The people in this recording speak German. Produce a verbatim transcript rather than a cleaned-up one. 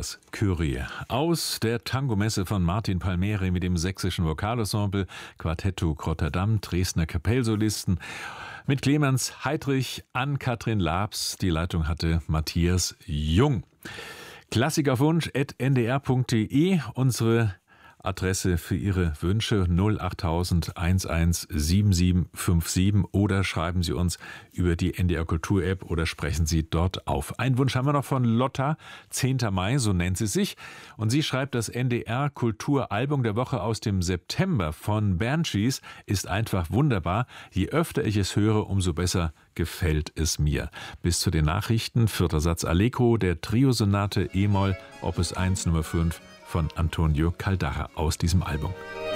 das Kyrie aus der Tangomesse von Martin Palmieri mit dem sächsischen Vokalensemble, Quartetto Rotterdam, Dresdner Kapellsolisten mit Clemens Heidrich, Ann-Kathrin Labs. Die Leitung hatte Matthias Jung. Klassik auf Wunsch at n d r punkt d e, unsere Adresse für Ihre Wünsche null acht tausend eins sieben sieben fünf sieben oder schreiben Sie uns über die N D R Kultur App oder sprechen Sie dort auf. Einen Wunsch haben wir noch von Lotta, zehnter Mai, so nennt sie sich. Und sie schreibt, das N D R Kulturalbum der Woche aus dem September von Banshees ist einfach wunderbar. Je öfter ich es höre, umso besser gefällt es mir. Bis zu den Nachrichten, vierter Satz Allegro, der Triosonate E-Moll, Opus eins Nummer fünf von Antonio Caldara aus diesem Album.